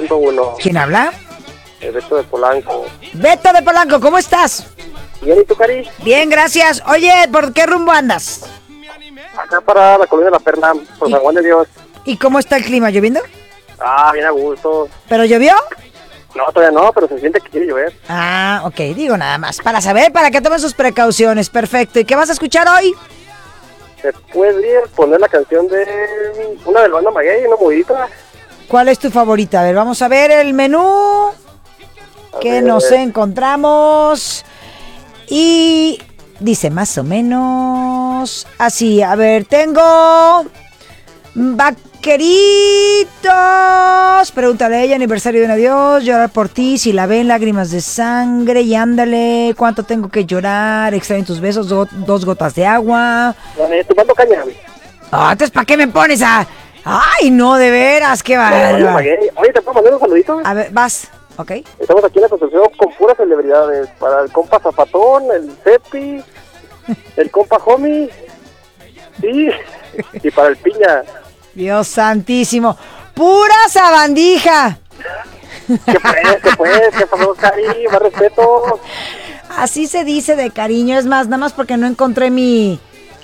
100.1. ¿Quién habla? Beto de Polanco. Beto de Polanco, ¿cómo estás? Bien, ¿y tú, Cari? Bien, gracias. Oye, ¿por qué rumbo andas? Acá para la colonia de la Perla, por San Juan de Dios. ¿Y cómo está el clima? ¿Lloviendo? Bien a gusto. ¿Pero llovió? No, todavía no, pero se siente que quiere llover. Ok, digo nada más. Para saber, para que tomen sus precauciones. Perfecto. ¿Y qué vas a escuchar hoy? ¿Se puede poner la canción de una del banda Maguey, una mudita? ¿Cuál es tu favorita? A ver, vamos a ver el menú que nos encontramos. Y dice más o menos así. A ver, tengo vaqueritos. Pregúntale a ella, aniversario de un adiós. Llorar por ti, si la ven, lágrimas de sangre. Y ándale, ¿cuánto tengo que llorar? Extraño tus besos, 2 gotas de agua. Tomando caña, güey. Entonces, ¿para qué me pones a...? Ay, no, de veras, qué bárbaro. Oye, ¿te puedo mandar un saludito? A ver, vas, ¿ok? Estamos aquí en la construcción con puras celebridades. Para el compa Zapatón, el Cepi, el compa Homie, sí, y para el Piña. Dios santísimo. ¡Pura sabandija! ¿Qué pasó, Cari? Más respeto. Así se dice de cariño. Es más, nada más porque no encontré mi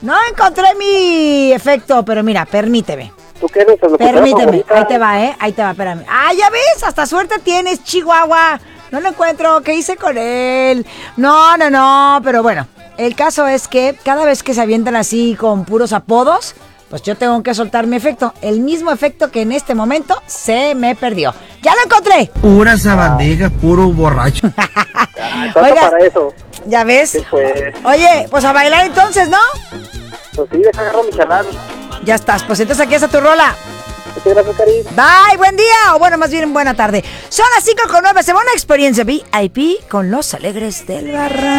efecto. Pero mira, permíteme. ¿Tú qué eres? Permíteme, ahí te va, espérame. Ya ves, hasta suerte tienes, Chihuahua. No lo encuentro, ¿qué hice con él? No, pero bueno, el caso es que cada vez que se avientan así con puros apodos, pues yo tengo que soltar mi efecto. El mismo efecto que en este momento se me perdió. ¡Ya lo encontré! Pura sabandija, puro borracho. Oiga, para eso. ¿Ya ves? Pues. Oye, pues a bailar entonces, ¿no? Pues sí, deja agarrar mi charal. Ya estás, pues entonces aquí está tu rola. Muchas gracias, Cari. Bye, buen día, o bueno, más bien buena tarde. Son las 5:09, se va una experiencia VIP con los Alegres del Barranco.